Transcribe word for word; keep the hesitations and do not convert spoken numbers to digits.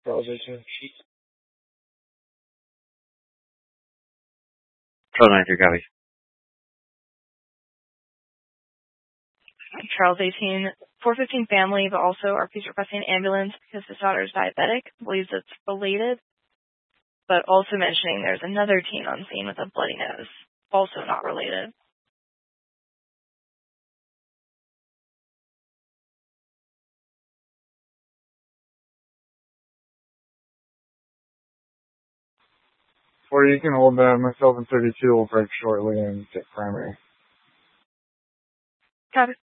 Charles eighteen. Charles ninety-three, copy. Charles eighteen, four fifteen family, but also our police requesting an ambulance because his daughter is diabetic, believes it's related, but also mentioning there's another teen on scene with a bloody nose, also not related. Or you can hold that. Myself and thirty-two will break shortly and take primary. Copy.